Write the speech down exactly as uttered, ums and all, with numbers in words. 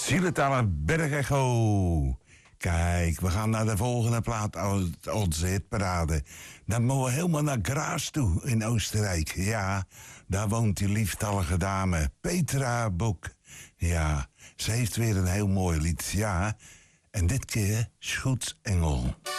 Zielentaler Bergecho. Kijk, we gaan naar de volgende plaat uit onze hitparade. Dan moeten we helemaal naar Graz toe in Oostenrijk. Ja, daar woont die lieftallige dame, Petra Boek. Ja, ze heeft weer een heel mooi lied, ja. En dit keer Schoetsengel.